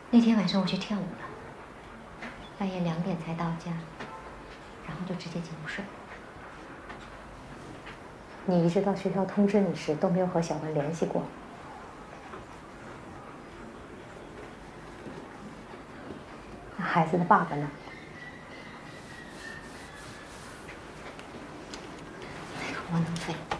那天晚上我去跳舞了，半夜2点才到家，然后就直接进屋睡。 你一直到学校通知你时都没有和小文联系过。那孩子的爸爸呢？ 那个窝囊废。